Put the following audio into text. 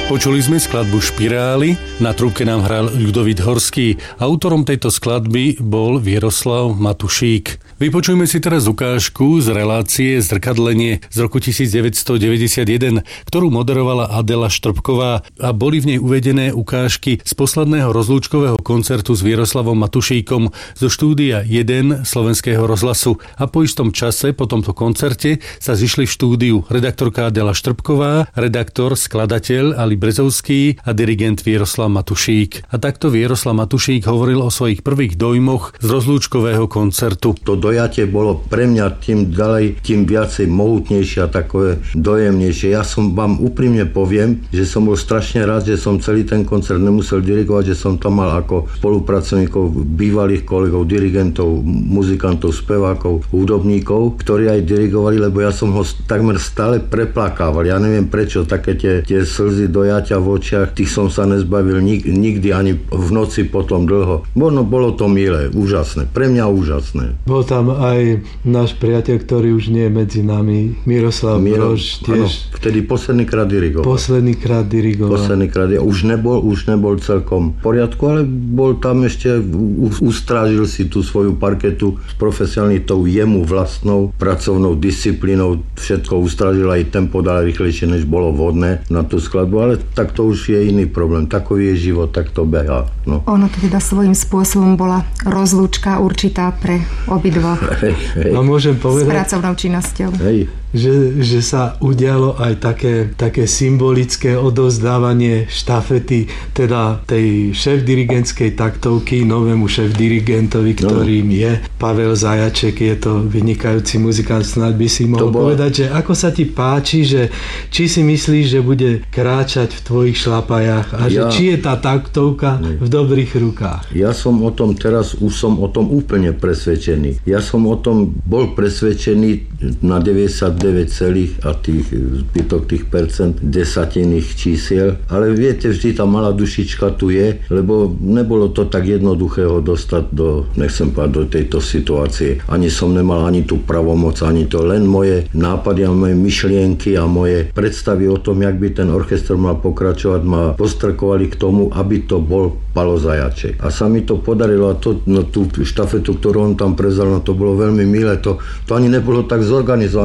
Počuli sme skladbu Špirály, na trúbke nám hral Ľudovít Horský. Autorom tejto skladby bol Vieroslav Matušík. Vypočujme si teraz ukážku z relácie Zrkadlenie z roku 1991, ktorú moderovala Adela Štrbková a boli v nej uvedené ukážky z posledného rozlúčkového koncertu s Vieroslavom Matušíkom zo štúdia 1 Slovenského rozhlasu. A po istom čase, po tomto koncerte, sa zišli v štúdiu redaktorka Adela Štrbková, redaktor, skladateľ Ali Brezovský a dirigent Vieroslav Matušík. A takto Vieroslav Matušík hovoril o svojich prvých dojmoch z rozlúčkového koncertu. To dojatie bolo pre mňa tým ďalej, tým viacej mohutnejšie a takové dojemnejšie. Ja som vám úprimne poviem, že som bol strašne rád, že som celý ten koncert nemusel dirigovať, že som tam mal ako spolupracovníkov, bývalých kolegov, dirigentov, muzikantov, spevákov, hudobníkov, ktorí aj dirigovali, lebo ja som ho takmer stále preplakával. Ja neviem prečo, také tie slzy dojatia v očiach, tých som sa nezbavil nikdy ani v noci potom dlho. Bolo to milé, úžasné, pre mňa úžasné. Bol tam aj náš priateľ, ktorý už nie je medzi nami, Miroslav Brož, tiež. Áno, vtedy poslednýkrát dirigoval. Už nebol celkom v poriadku, ale bol tam ešte, ustrážil si tú svoju parketu s profesionalitou jemu vlastnou pracovnou disciplínou, všetko ustrážil, aj tempo dal rýchlejšie, než bolo vhodné na tú skladbu, ale tak to už je iný problém. Takový je život, tak to behá. No. Ono to teda svojím spôsobom bola rozlúčka určitá pre obidvoch. A môžem povedať, s pracovnou činnosťou. Že sa udialo aj také symbolické odovzdávanie štafety, teda tej šéf-dirigentskej taktovky novému šéf-dirigentovi, ktorým je Pavel Zajaček. Je to vynikajúci muzikant, snáď by si mohol povedať, že ako sa ti páči, že či si myslíš, že bude kráčať v tvojich šlapajách a že či je tá taktovka v dobrých rukách. Ja som o tom teraz, už som o tom úplne presvedčený. Ja som o tom bol presvedčený na 99 celých a tých zbytok tých percent desatinných čísiel, ale viete, vždy tá malá dušička tu je, lebo nebolo to tak jednoduché ho dostať do tejto situácie. Ani som nemal ani tú pravomoc, ani to, len moje nápady a moje myšlienky a moje predstavy o tom, jak by ten orchester mal pokračovať, ma postrkovali k tomu, aby to bol Palo Zajaček. A sa mi to podarilo a tú štafetu, ktorú on tam prezal, to bolo veľmi milé, to ani nebolo tak zorganizované.